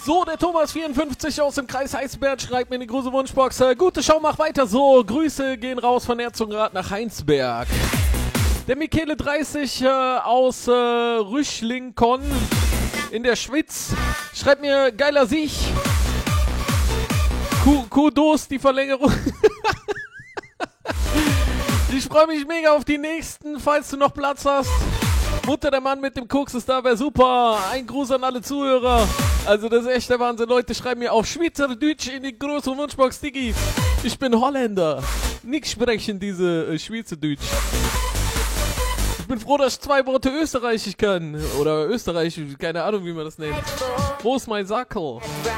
So, der Thomas54 aus dem Kreis Heinsberg schreibt mir in die große Wunschbox. Gute Show, mach weiter so. Grüße gehen raus von Herzogenrath nach Heinsberg. Der Michele 30 aus Rüschlinkon in der Schweiz schreibt mir, geiler Sieg. Kudos, die Verlängerung. Ich freue mich mega auf die nächsten, falls du noch Platz hast. Mutter, der Mann mit dem Koks ist da, wäre super. Ein Gruß an alle Zuhörer. Also das ist echt der Wahnsinn. Leute, schreiben mir auf Schweizerdeutsch in die große Wunschbox, Digi. Ich bin Holländer. Nicht sprechen diese Schweizerdeutsch. Ich bin froh, dass ich 2 Worte Österreichisch kann. Oder Österreichisch, keine Ahnung, wie man das nennt. Wo ist mein Sackel?